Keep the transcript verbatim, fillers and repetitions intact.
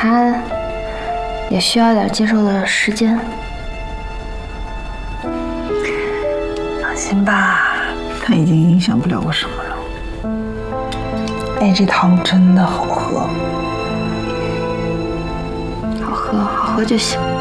他也需要点接受的时间。 放心吧，他已经影响不了我什么了。哎，这汤真的好喝， 好喝，好喝就行。